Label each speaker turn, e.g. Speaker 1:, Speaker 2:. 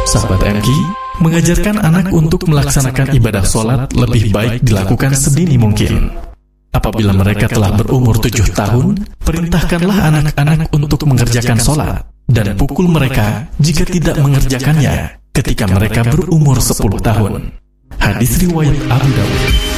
Speaker 1: Sahabat MK, mengajarkan anak untuk melaksanakan ibadah sholat lebih baik dilakukan sedini mungkin. Apabila mereka telah berumur 7 tahun, perintahkanlah anak-anak untuk mengerjakan sholat, dan pukul mereka jika tidak mengerjakannya ketika mereka berumur 10 tahun. Hadis riwayat Abu Dawud.